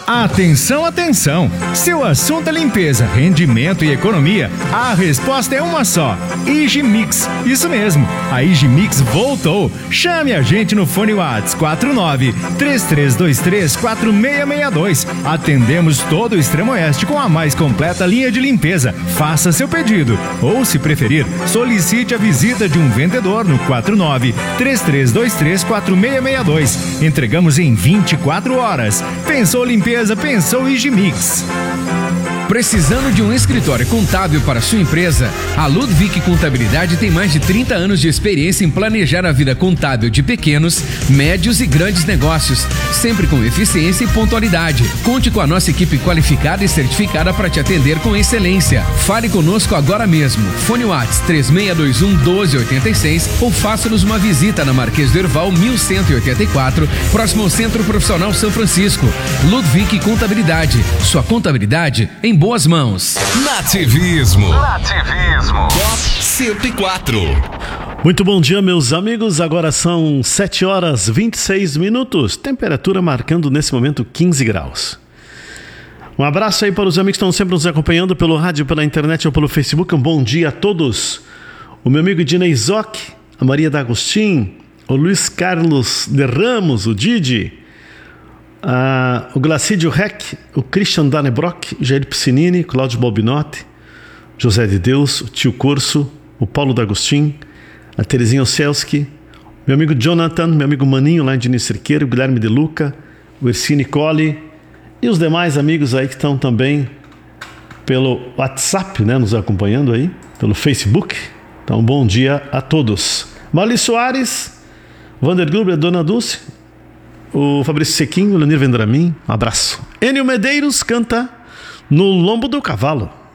Atenção, atenção! Seu assunto é limpeza, rendimento e economia? A resposta é uma só: Higimix. Isso mesmo, a Higimix voltou. Chame a gente no fone WhatsApp 49-3323-4662. Atendemos todo o Extremo Oeste com a mais completa linha de limpeza. Faça seu pedido. Ou, se preferir, solicite a visita de um vendedor no 49-3323-4662. Entregamos em 24 horas. Pensou limpeza? Pensou Higimix. Precisando de um escritório contábil para sua empresa? A Ludwig Contabilidade tem mais de 30 anos de experiência em planejar a vida contábil de pequenos, médios e grandes negócios, sempre com eficiência e pontualidade. Conte com a nossa equipe qualificada e certificada para te atender com excelência. Fale conosco agora mesmo. Fone WhatsApp 3621-1286 ou faça-nos uma visita na Marquês do Herval 1184, próximo ao Centro Profissional São Francisco. Ludwig Contabilidade. Sua contabilidade em boas mãos. Nativismo. Top 104. Muito bom dia, meus amigos. Agora são 7h26. Temperatura marcando nesse momento 15 graus. Um abraço aí para os amigos que estão sempre nos acompanhando pelo rádio, pela internet ou pelo Facebook. Um bom dia a todos. O meu amigo Dinei Zoc, a Maria D'Agostin, o Luiz Carlos de Ramos, o Didi, o Glacídio Reck, o Christian Danebrock, Jair Piscinini, Cláudio Balbinotti, José de Deus, o Tio Corso, o Paulo D'Agostin, a Terezinha Ocelski, meu amigo Jonathan, meu amigo Maninho lá em Diniz Cerqueira, o Guilherme De Luca, o Ercine Colli e os demais amigos aí que estão também pelo WhatsApp, né, nos acompanhando aí, pelo Facebook. Então, bom dia a todos. Marli Soares, Vander Gruber, a Dona Dulce, o Fabrício Sequinho, o Leonir Vendramin, um abraço. Enio Medeiros canta No Lombo do Cavalo.